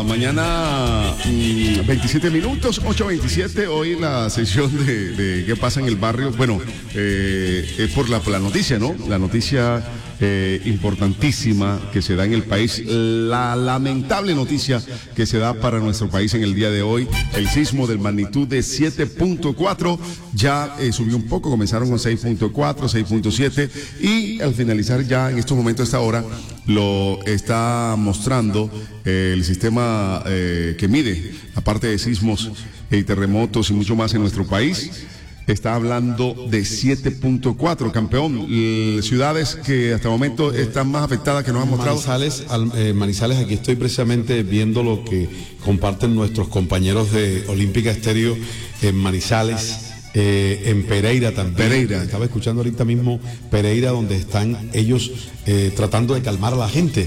Mañana 27 minutos, 8:27. Hoy la sesión de qué pasa en el barrio. Bueno, es por la noticia, ¿no? La noticia importantísima que se da en el país. La lamentable noticia que se da para nuestro país en el día de hoy. El sismo de magnitud de 7.4 ya subió un poco. Comenzaron con 6.4, 6.7 y al finalizar ya en estos momentos, a esta hora, lo está mostrando el sistema que mide, aparte de sismos y terremotos y mucho más en nuestro país, está hablando de 7.4, campeón. Ciudades que hasta el momento están más afectadas que nos han mostrado. Manizales, aquí estoy precisamente viendo lo que comparten nuestros compañeros de Olímpica Estéreo en Manizales. En Pereira también. Pereira. Estaba escuchando ahorita mismo Pereira, donde están ellos tratando de calmar a la gente.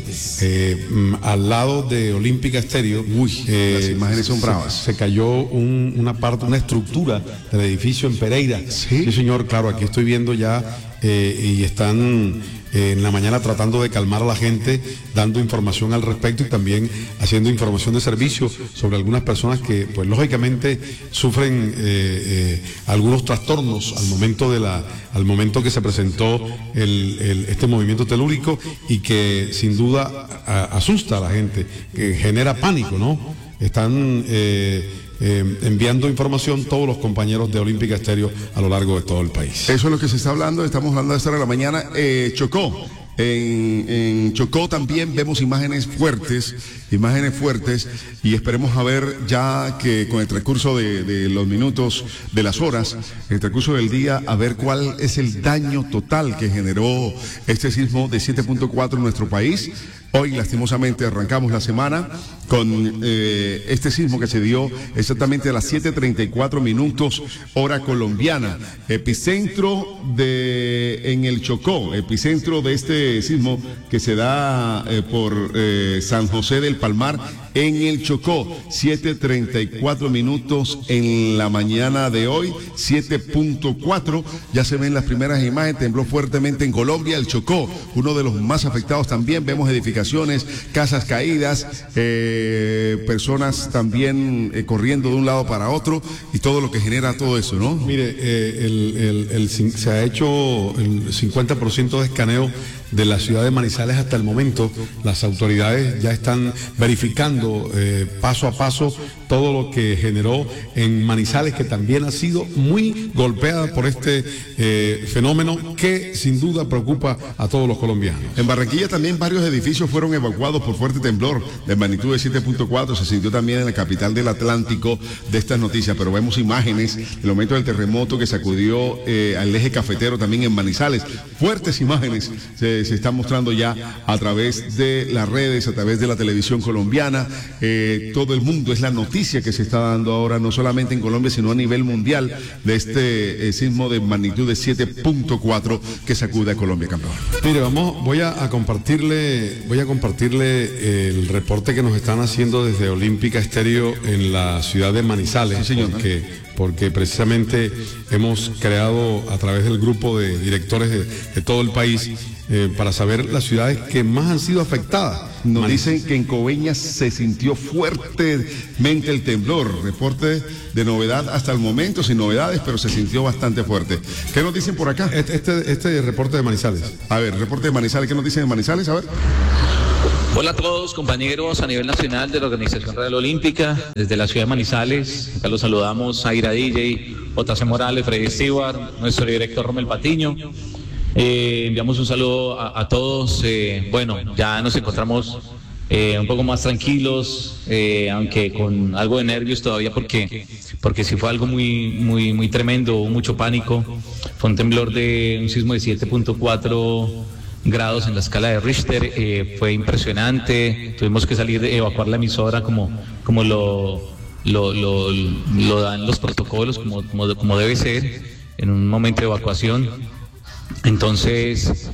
Al lado de Olímpica Estéreo. Las imágenes son bravas. Se cayó una estructura del edificio en Pereira. Sí, señor, claro, aquí estoy viendo ya y están en la mañana tratando de calmar a la gente, dando información al respecto y también haciendo información de servicio sobre algunas personas que, pues lógicamente, sufren algunos trastornos al momento que se presentó este movimiento telúrico y que sin duda asusta a la gente, que genera pánico, ¿no? Están enviando información todos los compañeros de Olímpica Estéreo a lo largo de todo el país. Eso es lo que se está hablando, estamos hablando de esta hora de la mañana. Chocó. En Chocó también vemos imágenes fuertes y esperemos a ver ya que con el transcurso de los minutos, de las horas, el transcurso del día, a ver cuál es el daño total que generó este sismo de 7.4 en nuestro país. Hoy, lastimosamente, arrancamos la semana con este sismo que se dio exactamente a las 7:34 minutos, hora colombiana. Epicentro en el Chocó, epicentro de este sismo que se da por San José del Palmar, en el Chocó, 7:34 minutos en la mañana de hoy, 7.4, ya se ven las primeras imágenes. Tembló fuertemente en Colombia, el Chocó, uno de los más afectados también. Vemos edificaciones, casas caídas, personas también corriendo de un lado para otro y todo lo que genera todo eso, ¿no? Mire, se ha hecho el 50% de escaneo de la ciudad de Manizales hasta el momento. Las autoridades ya están verificando paso a paso todo lo que generó en Manizales, que también ha sido muy golpeada por este fenómeno que sin duda preocupa a todos los colombianos. En Barranquilla también varios edificios fueron evacuados por fuerte temblor de magnitud de 7.4. Se sintió también en la capital del Atlántico de estas noticias, pero vemos imágenes el momento del terremoto que sacudió al eje cafetero también en Manizales. Fuertes imágenes se están mostrando ya a través de las redes, a través de la televisión colombiana. Todo el mundo, es la noticia que se está dando ahora, no solamente en Colombia, sino a nivel mundial, de este sismo de magnitud de 7.4 que sacude a Colombia, campeón. Mire, voy a compartirle el reporte que nos están haciendo desde Olímpica Estéreo en la ciudad de Manizales. Sí, señor. Porque precisamente hemos creado a través del grupo de directores de todo el país para saber las ciudades que más han sido afectadas. Nos dicen que en Coveñas se sintió fuertemente el temblor. Reporte de novedad hasta el momento, sin novedades, pero se sintió bastante fuerte. ¿Qué nos dicen por acá? Este reporte de Manizales. A ver, reporte de Manizales, ¿qué nos dicen de Manizales? A ver. Hola a todos, compañeros a nivel nacional de la Organización Real Olímpica, desde la ciudad de Manizales. Acá los saludamos a Ira DJ, JC Morales, Freddy Stewart, nuestro director Romel Patiño. Enviamos un saludo a todos. Bueno, ya nos encontramos un poco más tranquilos, aunque con algo de nervios todavía, porque sí fue algo muy tremendo, hubo mucho pánico. Fue un temblor de un sismo de 7.4 grados en la escala de Richter. Fue impresionante. Tuvimos que salir de evacuar la emisora como lo dan los protocolos, como debe ser en un momento de evacuación. Entonces,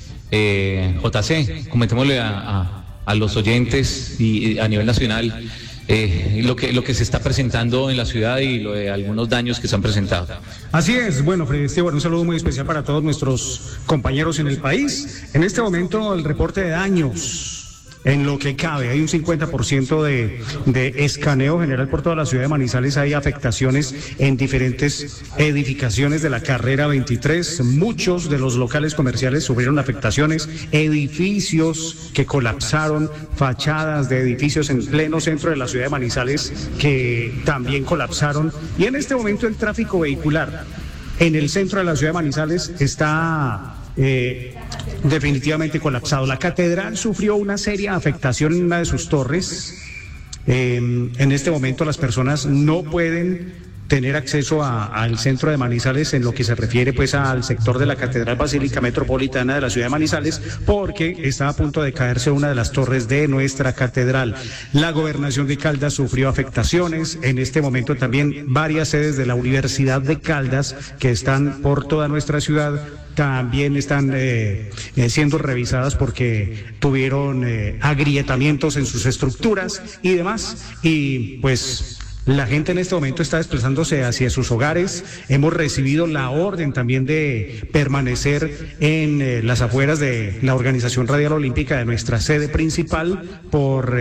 JC, comentémosle a los oyentes y a nivel nacional lo que se está presentando en la ciudad y lo de algunos daños que se han presentado. Así es, bueno, Freddy Esteban, un saludo muy especial para todos nuestros compañeros en el país. En este momento el reporte de daños en lo que cabe. Hay un 50% de escaneo general por toda la ciudad de Manizales. Hay afectaciones en diferentes edificaciones de la carrera 23. Muchos de los locales comerciales sufrieron afectaciones, edificios que colapsaron, fachadas de edificios en pleno centro de la ciudad de Manizales que también colapsaron. Y en este momento el tráfico vehicular en el centro de la ciudad de Manizales está definitivamente colapsado. La catedral sufrió una seria afectación en una de sus torres. En este momento las personas no pueden tener acceso al centro de Manizales en lo que se refiere pues al sector de la Catedral Basílica Metropolitana de la ciudad de Manizales, porque está a punto de caerse una de las torres de nuestra catedral. La gobernación de Caldas sufrió afectaciones. En este momento también varias sedes de la Universidad de Caldas que están por toda nuestra ciudad también están siendo revisadas porque tuvieron agrietamientos en sus estructuras y demás. Y pues la gente en este momento está desplazándose hacia sus hogares. Hemos recibido la orden también de permanecer en las afueras de la Organización Radial Olímpica de nuestra sede principal por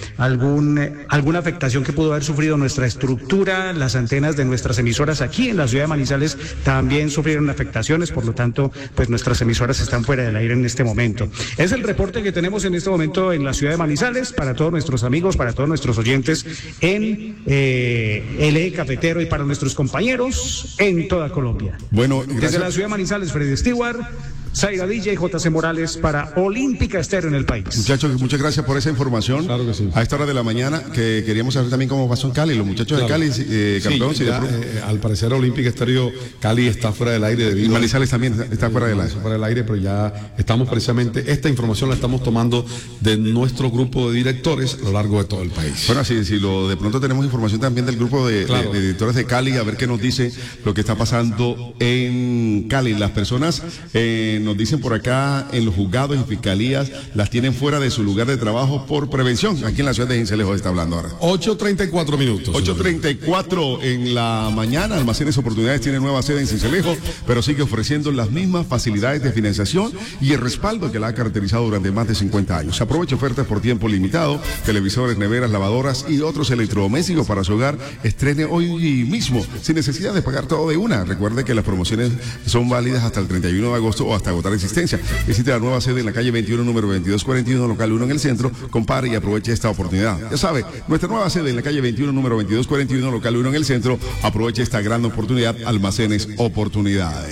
alguna afectación que pudo haber sufrido nuestra estructura. Las antenas de nuestras emisoras aquí en la ciudad de Manizales también sufrieron afectaciones, por lo tanto, pues nuestras emisoras están fuera del aire en este momento. Es el reporte que tenemos en este momento en la ciudad de Manizales para todos nuestros amigos, para todos nuestros oyentes en el eje cafetero y para nuestros compañeros en toda Colombia. Bueno, gracias. Desde la ciudad de Manizales, Freddy Stewart, Zaira DJ, JC Morales para Olímpica Estéreo en el país. Muchachos, muchas gracias por esa información. Claro que sí. A esta hora de la mañana, que queríamos saber también cómo pasó en Cali. Los muchachos Claro. de Cali, campeón. Sí, ya, al parecer Olímpica Estéreo Cali está fuera del aire debido y Manizales también está fuera del aire. fuera del aire, pero ya estamos precisamente, esta información la estamos tomando de nuestro grupo de directores a lo largo de todo el país. Bueno, si de pronto tenemos información también del grupo de directores de Cali, a ver qué nos dice lo que está pasando en Cali. Las personas nos dicen por acá, en los juzgados y fiscalías, las tienen fuera de su lugar de trabajo por prevención. Aquí en la ciudad de Sincelejo está hablando ahora. 8:34 minutos. 8:34 en la mañana. Almacenes Oportunidades tiene nueva sede en Sincelejo, pero sigue ofreciendo las mismas facilidades de financiación y el respaldo que la ha caracterizado durante más de 50 años. Aproveche ofertas por tiempo limitado, televisores, neveras, lavadoras y otros electrodomésticos para su hogar. Estrene hoy mismo, sin necesidad de pagar todo de una. Recuerde que las promociones son válidas hasta el 31 de agosto o hasta agotar existencia. Visite la nueva sede en la calle 21, número 2241, local 1 en el centro. Compare y aproveche esta oportunidad. Ya sabe, nuestra nueva sede en la calle 21, número 2241, local 1 en el centro. Aproveche esta gran oportunidad. Almacenes Oportunidades.